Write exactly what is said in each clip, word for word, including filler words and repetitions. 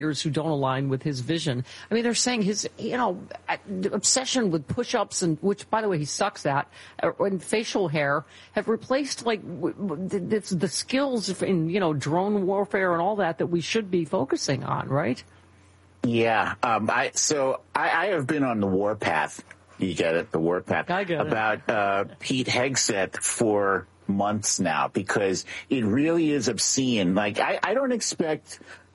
who don't align with his vision. I mean, they're saying his, you know, obsession with push-ups, and which, by the way, he sucks at, and facial hair have replaced, like, the, the skills in, you know, drone warfare and all that that we should be focusing on, right? Yeah. Um, I so I, I have been on the warpath. You get it, the warpath. I get about it. uh, Pete Hegseth for months now, because it really is obscene. Like, I, I don't expect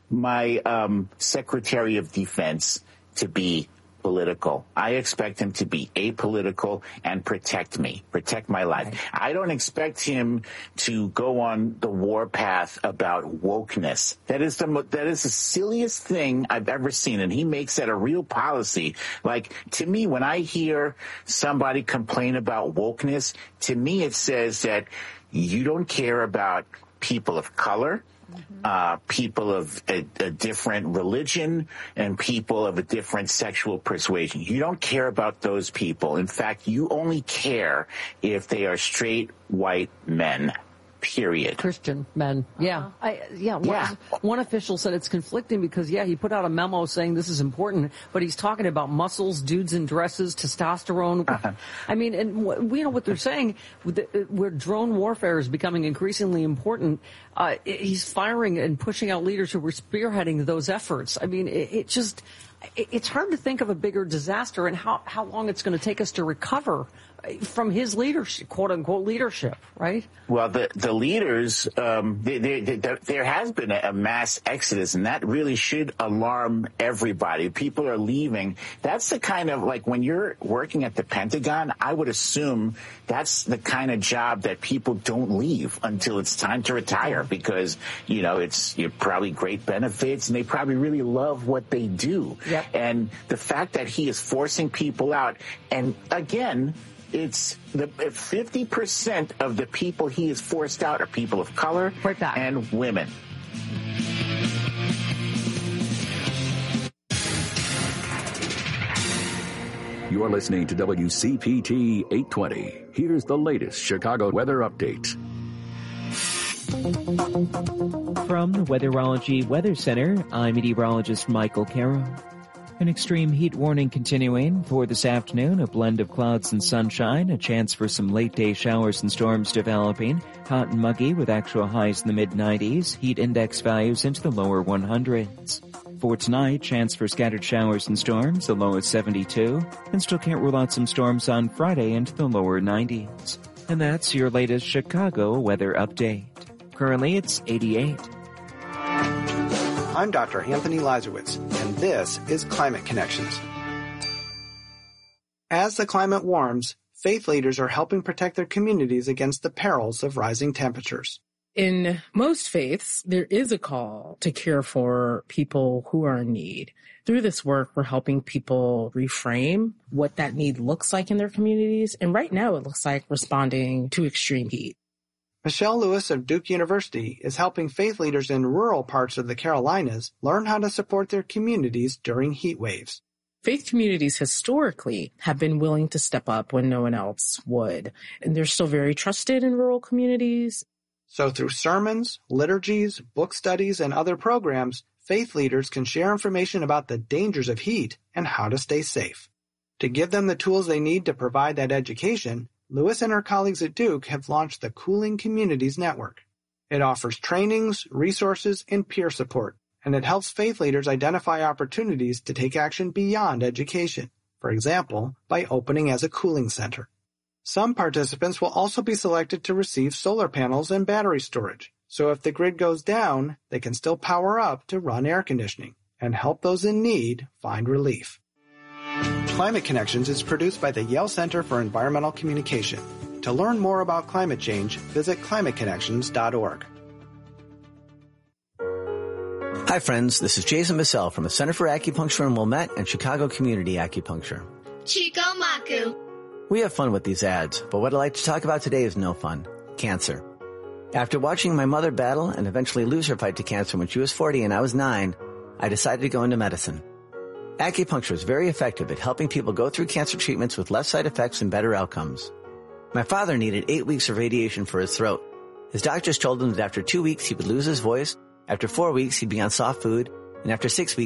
my um, Secretary of Defense to be political. I expect him to be apolitical and protect me, protect my life. Right. I don't expect him to go on the warpath about wokeness. That is the that is the silliest thing I've ever seen, and he makes that a real policy. Like, to me, when I hear somebody complain about wokeness, to me it says that you don't care about people of color, Mm-hmm. Uh, people of a, a different religion, and people of a different sexual persuasion. You don't care about those people. In fact, you only care if they are straight white men. Period. Christian men. Yeah. Uh-huh. I, yeah. yeah. One, one official said it's conflicting because, yeah, he put out a memo saying this is important, but he's talking about muscles, dudes in dresses, testosterone. Uh-huh. I mean, and we know what they're saying, where drone warfare is becoming increasingly important. Uh, he's firing and pushing out leaders who were spearheading those efforts. I mean, it, it just, it, it's hard to think of a bigger disaster and how, how long it's going to take us to recover from his leadership, quote unquote leadership, right? Well, the the leaders, um, they, they, they, there has been a mass exodus, and that really should alarm everybody. People are leaving. That's the kind of, like, when you're working at the Pentagon, I would assume that's the kind of job that people don't leave until it's time to retire, because, you know, it's you're probably great benefits, and they probably really love what they do. Yep. And the fact that he is forcing people out, and again, it's the fifty percent of the people he has forced out are people of color right back. and women. You're listening to W C P T eight twenty. Here's the latest Chicago weather update. From the Weatherology Weather Center, I'm meteorologist Michael Carroll. An extreme heat warning continuing for this afternoon, a blend of clouds and sunshine, a chance for some late-day showers and storms developing, hot and muggy with actual highs in the mid nineties, heat index values into the lower hundreds. For tonight, chance for scattered showers and storms, the low at seventy-two, and still can't rule out some storms on Friday into the lower nineties. And that's your latest Chicago weather update. Currently, it's eighty-eight. I'm Doctor Anthony Lazarowitz, and this is Climate Connections. As the climate warms, faith leaders are helping protect their communities against the perils of rising temperatures. In most faiths, there is a call to care for people who are in need. Through this work, we're helping people reframe what that need looks like in their communities, and right now it looks like responding to extreme heat. Michelle Lewis of Duke University is helping faith leaders in rural parts of the Carolinas learn how to support their communities during heat waves. Faith communities historically have been willing to step up when no one else would, and they're still very trusted in rural communities. So through sermons, liturgies, book studies, and other programs, faith leaders can share information about the dangers of heat and how to stay safe. To give them the tools they need to provide that education, Lewis and her colleagues at Duke have launched the Cooling Communities Network. It offers trainings, resources, and peer support, and it helps faith leaders identify opportunities to take action beyond education, for example, by opening as a cooling center. Some participants will also be selected to receive solar panels and battery storage, so if the grid goes down, they can still power up to run air conditioning and help those in need find relief. Climate Connections is produced by the Yale Center for Environmental Communication. To learn more about climate change, visit climate connections dot org. Hi friends, this is Jason Bissell from the Center for Acupuncture in Wilmette and Chicago Community Acupuncture. Chico Maku. We have fun with these ads, but what I'd like to talk about today is no fun. Cancer. After watching my mother battle and eventually lose her fight to cancer when she was forty and I was nine, I decided to go into medicine. Acupuncture is very effective at helping people go through cancer treatments with less side effects and better outcomes. My father needed eight weeks of radiation for his throat. His doctors told him that after two weeks he would lose his voice, after four weeks he'd be on soft food, And after six weeks,